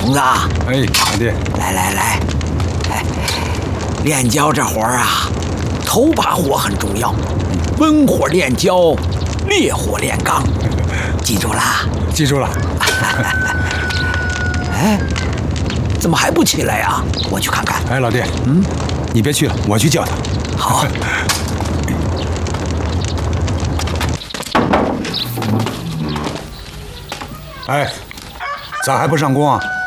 孔子， 哎，老弟， 来，哎，炼焦这活儿啊，头把火很重要，温火炼焦，烈火炼钢，记住啦？ 记住了。 哎，怎么还不起来呀？我去看看。 哎，老弟，你别去了，我去叫他。 好。 哎，咋还不上工啊？